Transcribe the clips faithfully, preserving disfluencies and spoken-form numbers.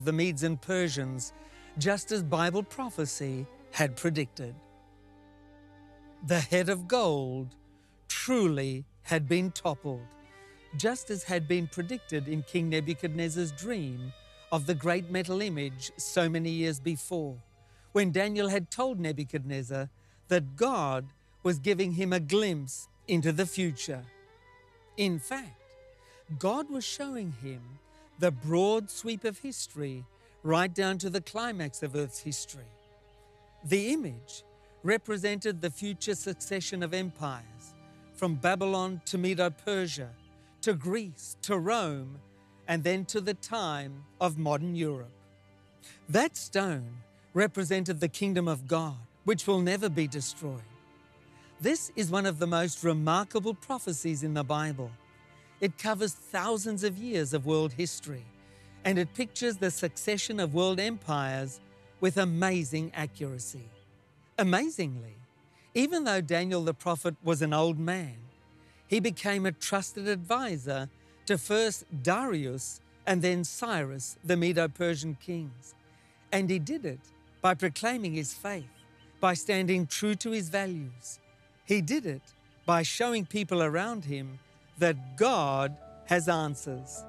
the Medes and Persians, just as Bible prophecy had predicted. The head of gold truly had been toppled, just as had been predicted in King Nebuchadnezzar's dream of the great metal image so many years before, when Daniel had told Nebuchadnezzar that God was giving him a glimpse into the future. In fact, God was showing him the broad sweep of history right down to the climax of Earth's history. The image represented the future succession of empires, from Babylon to Medo-Persia, to Greece, to Rome, and then to the time of modern Europe. That stone represented the kingdom of God, which will never be destroyed. This is one of the most remarkable prophecies in the Bible. It covers thousands of years of world history, and it pictures the succession of world empires with amazing accuracy. Amazingly, even though Daniel the prophet was an old man, he became a trusted advisor to first Darius and then Cyrus, the Medo-Persian kings. And he did it by proclaiming his faith, by standing true to his values. He did it by showing people around him that God has answers.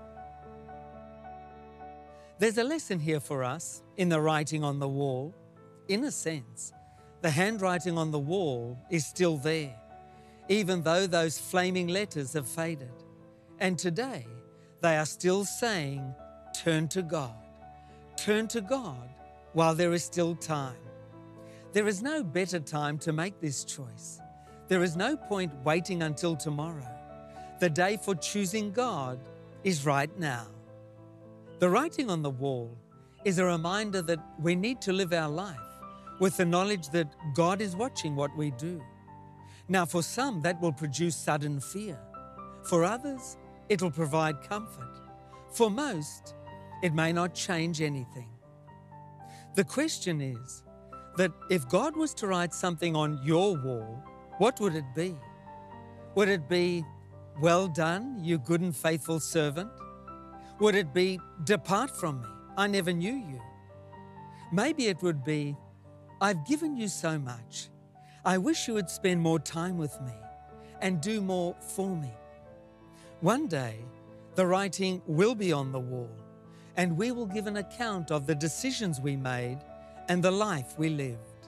There's a lesson here for us in the writing on the wall. In a sense, the handwriting on the wall is still there, even though those flaming letters have faded. And today, they are still saying, turn to God. Turn to God while there is still time. There is no better time to make this choice. There is no point waiting until tomorrow. The day for choosing God is right now. The writing on the wall is a reminder that we need to live our life with the knowledge that God is watching what we do. Now, for some, that will produce sudden fear. For others, it will provide comfort. For most, it may not change anything. The question is that if God was to write something on your wall, what would it be? Would it be, well done, you good and faithful servant? Would it be, depart from me, I never knew you? Maybe it would be, I've given you so much. I wish you would spend more time with me and do more for me. One day, the writing will be on the wall, and we will give an account of the decisions we made and the life we lived.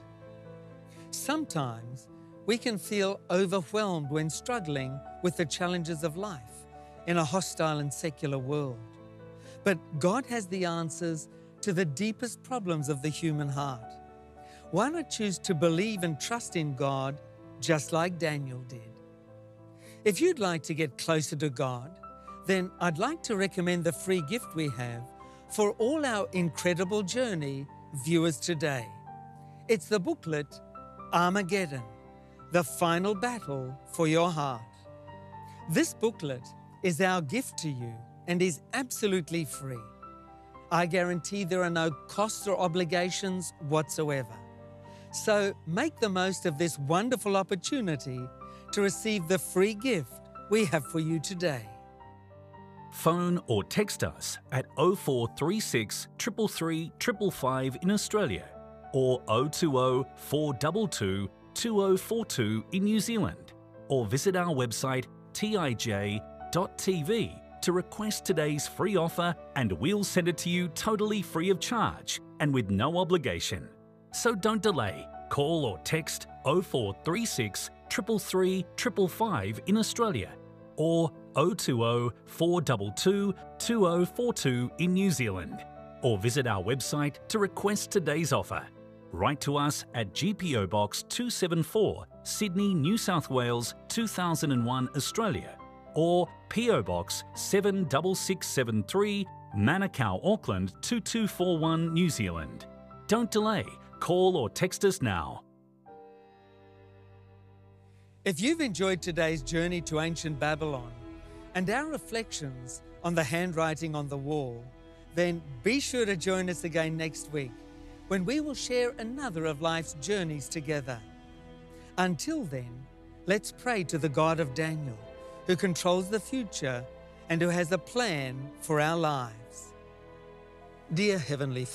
Sometimes we can feel overwhelmed when struggling with the challenges of life in a hostile and secular world. But God has the answers to the deepest problems of the human heart. Why not choose to believe and trust in God just like Daniel did? If you'd like to get closer to God, then I'd like to recommend the free gift we have for all our incredible journey viewers today. It's the booklet, Armageddon, the final battle for your heart. This booklet is our gift to you and is absolutely free. I guarantee there are no costs or obligations whatsoever. So make the most of this wonderful opportunity to receive the free gift we have for you today. Phone or text us at oh four three six, three three three, five five five in Australia or oh two oh, four two two, two oh four two in New Zealand, or visit our website t i j dot t v to request today's free offer, and we'll send it to you totally free of charge and with no obligation. So don't delay. Call or text oh four three six, three three three, five five five in Australia or oh two oh, four two two, two oh four two in New Zealand, or visit our website to request today's offer. Write to us at G P O Box two seven four, Sydney, New South Wales two thousand one, Australia, or P O Box seven six six seven three, Manukau, Auckland two two four one, New Zealand. Don't delay. Call or text us now. If you've enjoyed today's journey to ancient Babylon and our reflections on the handwriting on the wall, then be sure to join us again next week when we will share another of life's journeys together. Until then, let's pray to the God of Daniel, who controls the future and who has a plan for our lives. Dear Heavenly